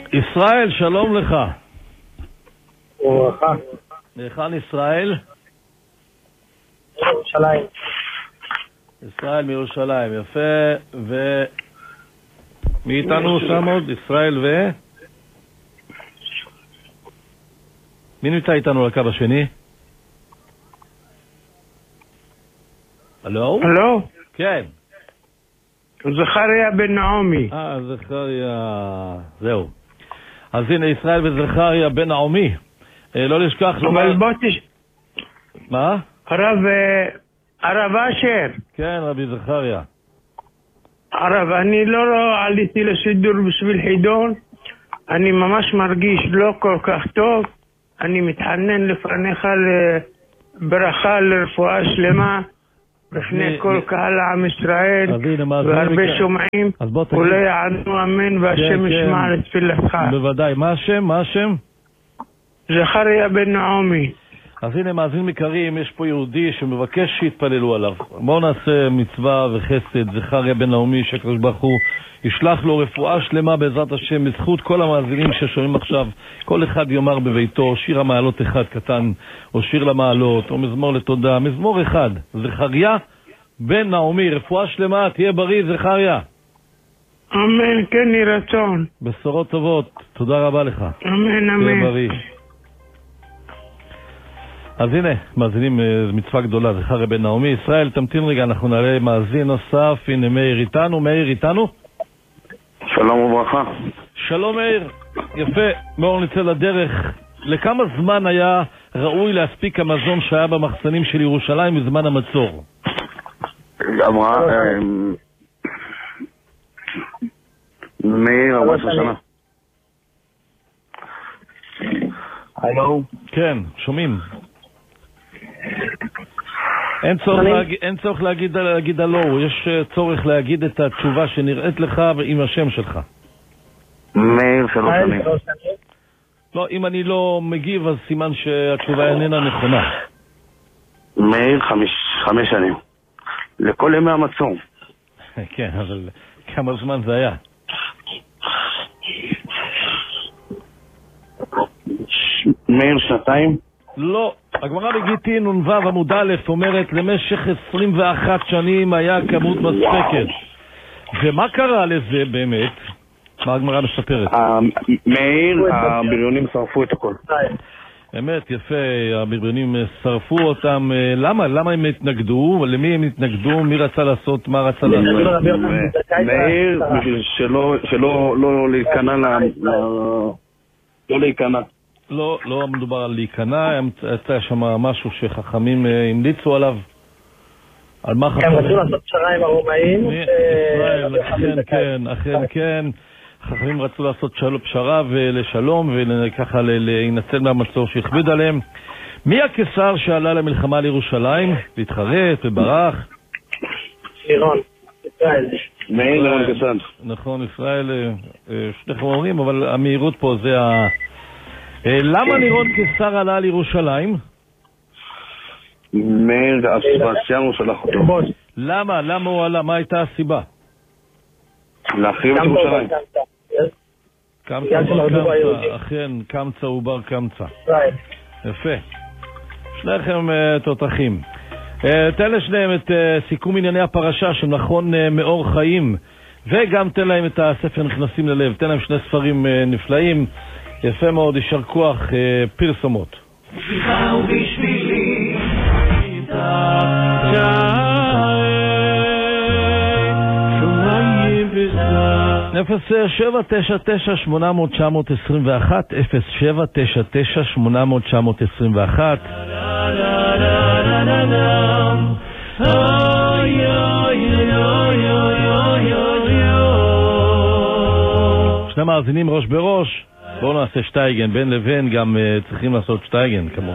ישראל, שלום לך. וברכה. היכן ישראל? ירושלים. ישראל מירושלים, יפה. מי איתנו שם עוד? ישראל מי נמצא איתנו לקו השני? הלו? הלו? כן. זכריה בן נעמי. זכריה, זהו. אז הנה ישראל וזכריה בן נעמי. לא לשכח לומר... אבל בוא מה? הרב אשר. כן, רבי זכריה. הרב, אני לא עליתי לשידור בשביל חידון. אני ממש מרגיש לא כל כך טוב. אני מתחנן לפניך לברכה לרפואה שלמה בפני כל קהל עם ישראל והרבה שומעים, אולי יענו אמן והשם ישמע לתפילתך. בוודאי. מה השם? מה השם? זכריה בן נעמי. אז הנה מאזין מקרים, יש פה יהודי שמבקש שיתפללו עליו. בואו נעשה מצווה וחסד, זכריה בן נעמי, שהקדוש ברוך הוא ישלח לו רפואה שלמה בעזרת השם, בזכות כל המאזינים ששומעים עכשיו. כל אחד יאמר בביתו שיר המעלות אחד קטן, או שיר למעלות, או מזמור לתודה, מזמור אחד. זכריה בן נעמי, רפואה שלמה, תהיה בריא זכריה. אמן, כן יהי רצון. בשורות טובות, תודה רבה לך. אמן, אמן. תהיה בריא. אז הנה, מאזינים, מצווה גדולה, זכריה בן נעמי. ישראל, תמתין רגע, אנחנו נעלה מאזין נוסף. הנה מאיר איתנו, מאיר איתנו. שלום וברכה. שלום מאיר, יפה, בואו נצא לדרך. לכמה זמן היה ראוי להספיק המזון שהיה במחסנים של ירושלים בזמן המצור? אמרה, מאיר 14 שנה. הלו? כן, שומעים. אין צורך להגיד הלו, יש צורך להגיד את התשובה שנראית לך עם השם שלך. מאיר 3 שנים. לא, אם אני לא מגיב אז סימן שהתשובה איננה נכונה. מאיר 5 שנים. לכל ימי המצור. כן, אבל כמה זמן זה היה? מאיר 2 לא, הגמרא בגיטין נ"ו עמוד א' אומרת למשך 21 שנים היה כמות מספקת. ומה קרה לזה באמת? מה הגמרא מספרת? מאיר, הבריונים שרפו את הכל. באמת, יפה, הבריונים שרפו אותם. למה הם התנגדו? למי הם התנגדו? מי רצה לעשות? מה רצה לעשות? מאיר, בשביל שלא להיכנע לא להיכנע. לא מדובר על להיכנע, הייתה שם משהו שחכמים המליצו עליו. על מה חכמים? הם רצו לעשות פשרה עם הרומאים. אכן, חכמים רצו לעשות פשרה ולשלום וככה להינצל מהמצור שהכביד עליהם. מי הקיסר שעלה למלחמה לירושלים? להתחרט וברח? נירון, ישראל. מאיר נירון קסן. נכון, ישראל, שניכם אומרים, אבל המהירות פה זה למה נירון קיסר עלה לירושלים? מאיר אספסיאן הוא שלח אותו. למה הוא עלה? מה הייתה הסיבה? להחריב את ירושלים. אכן, קמצא ובר קמצא. יפה. שניכם תותחים. תן לשניהם את סיכום ענייני הפרשה של נכון מאור חיים, וגם תן להם את הספר נכנסים ללב. תן להם 2 ספרים נפלאים. יפה מאוד, יישר כוח, פרסומות. בשבילך ובשבילי 797-800-920-900-921. שני מאזינים ראש בראש. בואו נעשה שטייגן, בין לבין גם צריכים לעשות שטייגן כמובן.